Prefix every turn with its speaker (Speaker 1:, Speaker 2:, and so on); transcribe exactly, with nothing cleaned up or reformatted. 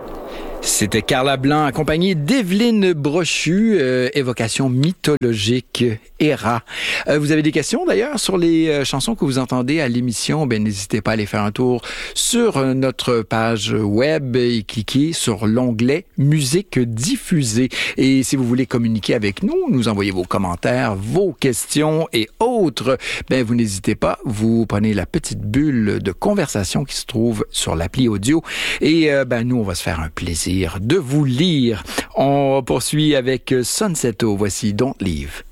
Speaker 1: C'était Carla Blanc, accompagnée d'Evelyne Brochu, euh, évocation mythologique, Héra. Euh, vous avez des questions d'ailleurs sur les euh, chansons que vous entendez à l'émission? Ben, n'hésitez pas à aller faire un tour sur euh, notre page web et cliquer sur l'onglet Musique diffusée. Et si vous voulez communiquer avec nous, nous envoyer vos commentaires, vos questions et autres, ben, vous n'hésitez pas, vous prenez la petite bulle de conversation qui se trouve sur l'appli audio et euh, ben, nous, on va se faire un plaisir de vous lire. On poursuit avec Sunseto. Voici Don't Leave.